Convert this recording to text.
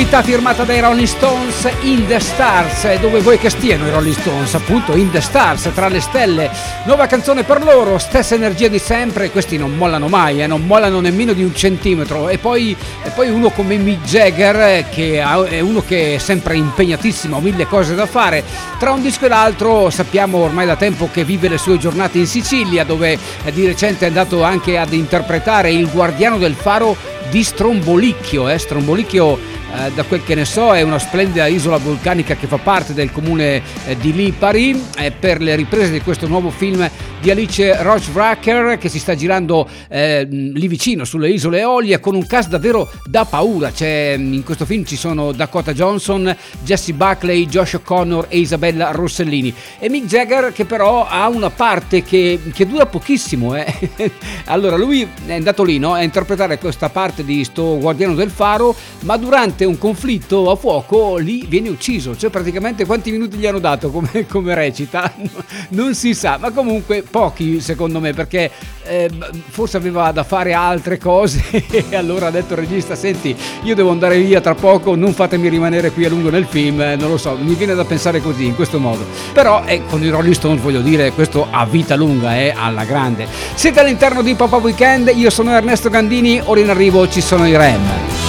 novità firmata dai Rolling Stones, In the Stars. Dove vuoi che stiano i Rolling Stones? Appunto In the Stars, tra le stelle. Nuova canzone per loro, stessa energia di sempre. Questi non mollano mai, non mollano nemmeno di un centimetro. E poi uno come Mick Jagger, che è uno che è sempre impegnatissimo, ha mille cose da fare. Tra un disco e l'altro sappiamo ormai da tempo che vive le sue giornate in Sicilia, dove di recente è andato anche ad interpretare il guardiano del faro di Strombolicchio. Strombolicchio, da quel che ne so, è una splendida isola vulcanica che fa parte del comune di Lipari, per le riprese di questo nuovo film di Alice Rohrwacher, che si sta girando lì vicino sulle isole Eolie, con un cast davvero da paura. In questo film ci sono Dakota Johnson, Jessie Buckley, Josh O'Connor e Isabella Rossellini, e Mick Jagger, che però ha una parte che dura pochissimo. Allora lui è andato lì, no, a interpretare questa parte di sto guardiano del faro, ma durante un conflitto a fuoco lì viene ucciso. Praticamente quanti minuti gli hanno dato come recita non si sa, ma comunque pochi secondo me, perché forse aveva da fare altre cose e allora ha detto il regista: senti, io devo andare via tra poco, non fatemi rimanere qui a lungo nel film. Non lo so, mi viene da pensare così, in questo modo. Però con i Rolling Stones, voglio dire, questo a vita lunga, alla grande. Siete all'interno di Pop-Up Weekend, io sono Ernesto Gandini, ora in arrivo ci sono i Rem.